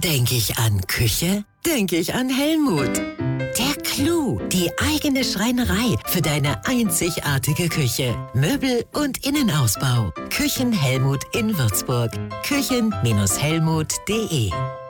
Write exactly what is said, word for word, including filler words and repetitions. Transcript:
Denke ich an Küche? Denke ich an Helmut. Der Clou, die eigene Schreinerei für deine einzigartige Küche. Möbel und Innenausbau. Küchen Helmut in Würzburg. küchen Bindestrich helmut punkt de